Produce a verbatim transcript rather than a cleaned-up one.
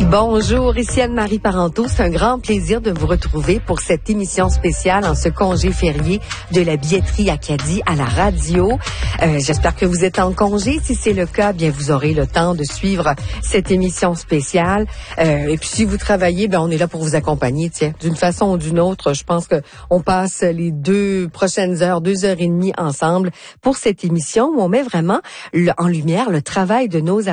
Bonjour, ici Anne-Marie Parenteau. C'est un grand plaisir de vous retrouver pour cette émission spéciale en ce congé férié de la billetterie Acadie à la radio. Euh, j'espère que vous êtes en congé. Si c'est le cas, bien vous aurez le temps de suivre cette émission spéciale. Euh, et puis si vous travaillez, ben on est là pour vous accompagner. Tiens, d'une façon ou d'une autre, je pense que on passe les deux prochaines heures, deux heures et demie ensemble pour cette émission où on met vraiment le, en lumière le travail de nos